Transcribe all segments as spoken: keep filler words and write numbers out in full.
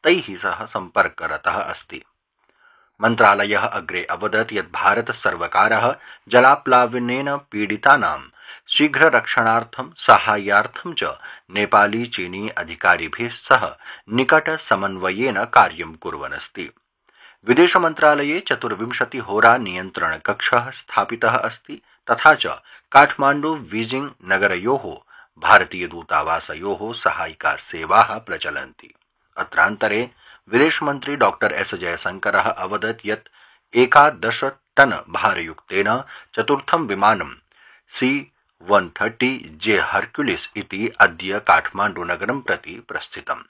तैः सह सम्पर्करतः अस्ति। मन्त्रालयः अग्रे अवदत् यत् भारत सर्वकारः जलाप्लावनेन पीडितानां शीघ्ररक्षणार्थं साहाय्यार्थं च नेपाली चीनी अधिकारिभिः सह निकट समन्वयेन कार्यं कुर्वन् अस्ति। विदेश मन्त्रालये चतुर्विंशति होरा नियन्त्रण कक्षः स्थापितः अस्ति तथा च काठमाण्डु बीजिंग नगरयोः भारतीय दूतावासयोः सहायिका सेवाः प्रचलन्ति। अत्रान्तरे विदेश मन्त्री डॉक्टर एस जयशंकरः अवदत् यत् एकादश टन भारयुक्तेन चतुर्थं विमानं सी वन थर्टी जे हर्क्युलिस इति अद्य काठमाण्डु नगरं प्रति प्रस्थितम्।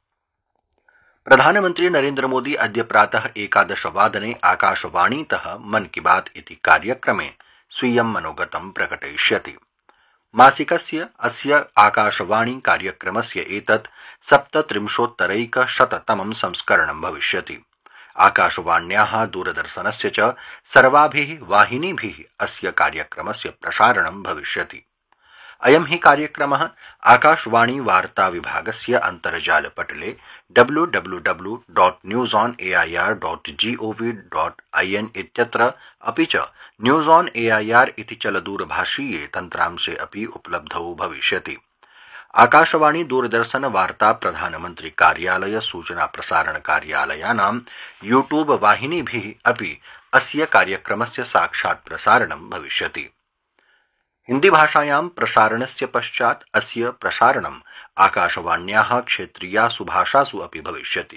प्रधानमन्त्री नरेन्द्र मोदी अद्य प्रातः एकादश वादने आकाशवाणीतः मन की बात इति कार्यक्रमे स्वीयं मनोगतं प्रकटयिष्यति। मासिकस्य अस्य आकाशवाणी कार्यक्रमस्य एतत् सप्तत्रिंशोत्तरैकशततमं संस्करणं भविष्यति। आकाशवाण्याः दूरदर्शनस्य च सर्वाभिः वाहिनीभिः अस्य कार्यक्रमस्य प्रसारणं भविष्यति। अयं हि कार्यक्रमः आकाशवाणी वार्ता विभागस्य अन्तर्जालपटले W W W dot news on A I R dot G O V dot I N इत्यत्र अपि च news on A I R इति चलदूरभाषीये तन्त्रांशे अपि उपलब्धौ भविष्यति। आकाशवाणी दूरदर्शन वार्ता प्रधानमन्त्री कार्यालय सूचना प्रसारण कार्यालयानां यूट्यूब वाहिनीभिः अपि अस्य कार्यक्रमस्य साक्षात् प्रसारणं भविष्यति। हिंदी भाषायां प्रसारणस्य पश्चात् अस्य प्रसारणम् आकाशवाण्याः क्षेत्रीयासु भाषासु अपि भविष्यति।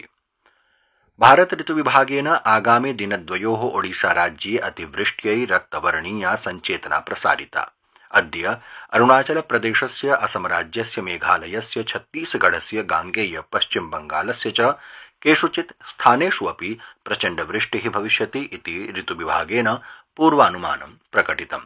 भारत ऋतुविभागेन आगामि दिनद्वयोः ओडिशा राज्ये अतिवृष्ट्यै रक्तवर्णीया सञ्चेतना प्रसारिता। अद्य अरुणाचल प्रदेशस्य असम राज्यस्य मेघालयस्य छत्तीसगढ़स्य गांगेय पश्चिम बंगालस्य च केषुचित् स्थानेषु अपि प्रचण्ड वृष्टिः भविष्यति इति ऋतुविभागेन पूर्वानुमानं प्रकटितम्।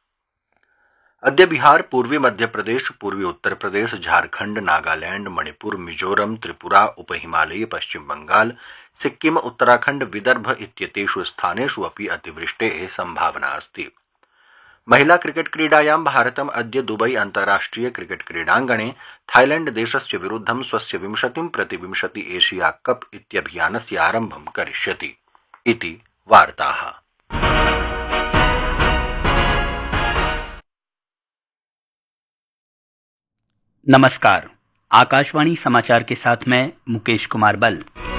अद्य बिहार, पूर्वी मध्यप्रदेश, पूर्वी उत्तर प्रदेश, झारखंड, नागालैंड, मणिपुर, मिजोरम, त्रिपुरा, उपहिमालयी पश्चिम बंगाल, सिक्किम, उत्तराखंड, विदर्भ इत्येतेषु स्थानेषु अपि अतिवृष्टेः संभावना अस्ति। महिला क्रिकेट क्रीडायां भारतम् अद्य दुबई अन्ताराष्ट्रिय क्रिकेट क्रीडाङ्गणे थाईलैंड देशस्य विरुद्धं स्वस्य विंशतिं प्रति विंशति एशिया कप इत्यभियानस्य आरम्भं करिष्यति इति वार्ताः। नमस्कार, आकाशवाणी समाचार के साथ मैं मुकेश कुमार बल।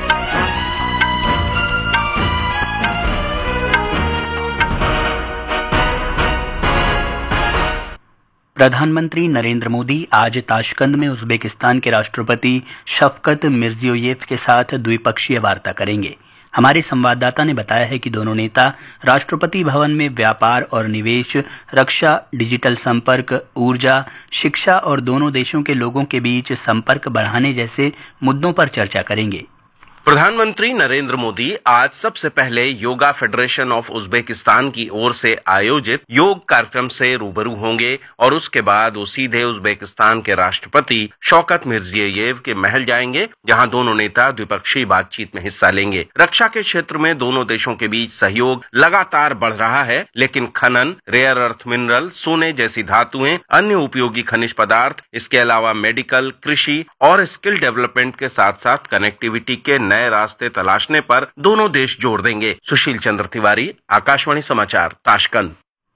प्रधानमंत्री नरेंद्र मोदी आज ताशकंद में उज्बेकिस्तान के राष्ट्रपति शफकत मिर्जियोयेव के साथ द्विपक्षीय वार्ता करेंगे। हमारे संवाददाता ने बताया है कि दोनों नेता राष्ट्रपति भवन में व्यापार और निवेश, रक्षा, डिजिटल संपर्क, ऊर्जा, शिक्षा और दोनों देशों के लोगों के बीच संपर्क बढ़ाने जैसे मुद्दों पर चर्चा करेंगे। प्रधानमंत्री नरेंद्र मोदी आज सबसे पहले योगा फेडरेशन ऑफ उज्बेकिस्तान की ओर से आयोजित योग कार्यक्रम से रूबरू होंगे और उसके बाद वो सीधे उज्बेकिस्तान के राष्ट्रपति शौकत मिर्जियोयेव के महल जाएंगे, जहां दोनों नेता द्विपक्षीय बातचीत में हिस्सा लेंगे। रक्षा के क्षेत्र में दोनों देशों के बीच सहयोग लगातार बढ़ रहा है, लेकिन खनन, रेयर अर्थ मिनरल, सोने जैसी धातुएं, अन्य उपयोगी खनिज पदार्थ, इसके अलावा मेडिकल, कृषि और स्किल डेवलपमेंट के साथ साथ कनेक्टिविटी के नए रास्ते तलाशने पर दोनों देश जोर देंगे। सुशील चंद्र तिवारी, आकाशवाणी समाचार, ताशकंद।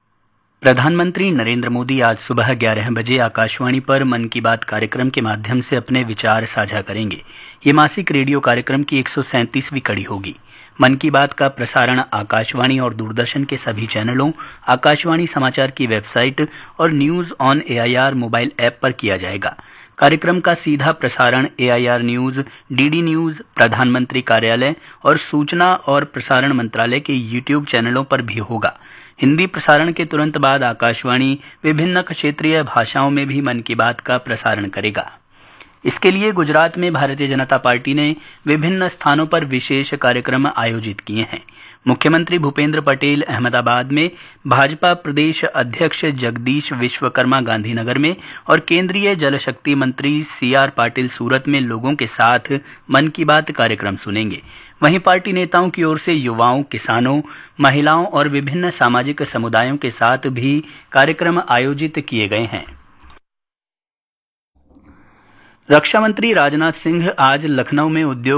प्रधानमंत्री नरेंद्र मोदी आज सुबह ग्यारह बजे आकाशवाणी पर मन की बात कार्यक्रम के माध्यम से अपने विचार साझा करेंगे। ये मासिक रेडियो कार्यक्रम की एक सौ सैंतीसवीं कड़ी होगी। मन की बात का प्रसारण आकाशवाणी और दूरदर्शन के सभी चैनलों, आकाशवाणी समाचार की वेबसाइट और news on A I R mobile app पर किया जाएगा। कार्यक्रम का सीधा प्रसारण ए I R news, D D news, प्रधानमंत्री कार्यालय और सूचना और प्रसारण मंत्रालय के यूट्यूब चैनलों पर भी होगा। हिंदी प्रसारण के तुरंत बाद आकाशवाणी विभिन्न क्षेत्रीय भाषाओं में भी मन की बात का प्रसारण करेगा। इसके लिए गुजरात में भारतीय जनता पार्टी ने विभिन्न स्थानों पर विशेष कार्यक्रम आयोजित किए हैं। मुख्यमंत्री भूपेंद्र पटेल अहमदाबाद में, भाजपा प्रदेश अध्यक्ष जगदीश विश्वकर्मा गांधीनगर में और केंद्रीय जल शक्ति मंत्री सी आर पाटिल सूरत में लोगों के साथ मन की बात कार्यक्रम सुनेंगे। वहीं पार्टी नेताओं की ओर से युवाओं, किसानों, महिलाओं और विभिन्न सामाजिक समुदायों के साथ भी कार्यक्रम आयोजित किए गए हैं। रक्षा मंत्री राजनाथ सिंह आज लखनऊ में उद्योग